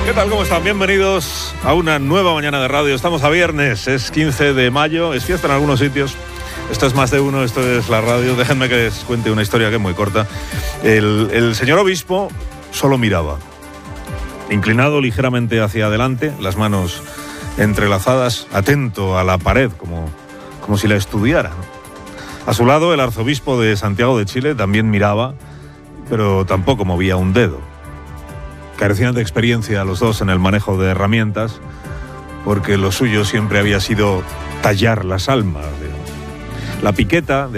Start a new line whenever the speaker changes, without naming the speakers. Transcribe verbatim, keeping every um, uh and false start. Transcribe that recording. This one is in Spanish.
¿Qué tal? ¿Cómo están? Bienvenidos a una nueva mañana de radio. Estamos a viernes, es quince de mayo, es fiesta en algunos sitios. Esto es más de uno, esto es la radio. Déjenme que les cuente una historia que es muy corta. El, el señor obispo solo miraba, inclinado ligeramente hacia adelante, las manos entrelazadas, atento a la pared, como, como si la estudiara, ¿no? A su lado, el arzobispo de Santiago de Chile también miraba, pero tampoco movía un dedo. Carecían de experiencia los dos en el manejo de herramientas, porque lo suyo siempre había sido tallar las almas. La piqueta de